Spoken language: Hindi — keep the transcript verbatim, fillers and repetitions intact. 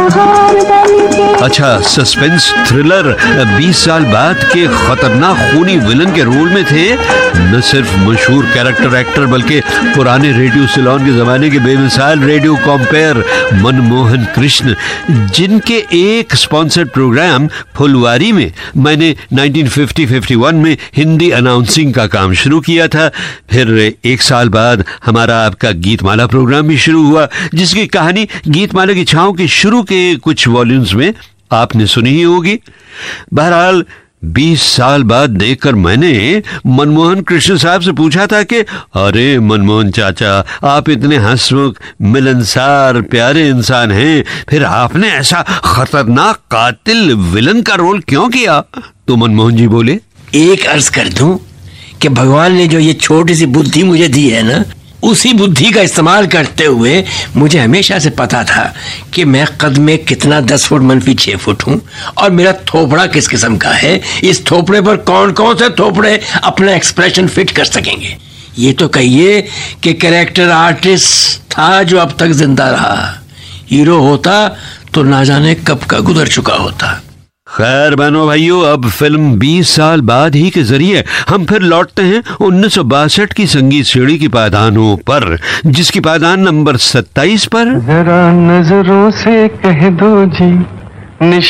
अच्छा, सस्पेंस थ्रिलर बीस साल बाद के खतरनाक खूनी विलन के रोल में थे न सिर्फ मशहूर कैरेक्टर एक्टर बल्कि पुराने रेडियो सिलोन के जमाने के बेमिसाल रेडियो कॉम्पेयर मनमोहन कृष्ण, जिनके एक स्पॉन्सर्ड प्रोग्राम फुलवारी में मैंने नाइनटीन फिफ्टी फिफ्टी वन में हिंदी अनाउंसिंग का काम शुरू किया था। फिर एक साल बाद हमारा आपका गीतमाला प्रोग्राम भी शुरू हुआ, जिसकी कहानी गीतमाला की छाँव के शुरू के कुछ वॉल्यूम्स में आपने सुनी ही होगी। बहरहाल बीस साल बाद देखकर मैंने मनमोहन कृष्ण साहब से पूछा था कि अरे मनमोहन चाचा, आप इतने हंसमुख मिलनसार प्यारे इंसान हैं, फिर आपने ऐसा खतरनाक कातिल विलन का रोल क्यों किया? तो मनमोहन जी बोले, एक अर्ज कर दूं कि भगवान ने जो ये छोटी सी बुद्धि मुझे दी है ना, उसी बुद्धि का इस्तेमाल करते हुए मुझे हमेशा से पता था कि मैं कद में कितना दस फुट मनफी छह फुट हूँ और मेरा थोपड़ा किस किस्म का है। इस थोपड़े पर कौन कौन से थोपड़े अपना एक्सप्रेशन फिट कर सकेंगे। ये तो कहिए कि कैरेक्टर आर्टिस्ट था जो अब तक जिंदा रहा। हीरो होता तो ना जाने कब का गुजर चुका होता। खैर बहनों भाइयों, अब फिल्म बीस साल बाद ही के जरिए हम फिर लौटते हैं उन्नीस सौ बासठ की संगीत सीढ़ी की पायदानों पर, जिसकी पायदान नंबर सत्ताईस पर जरा नजरों से कह दो जी, निश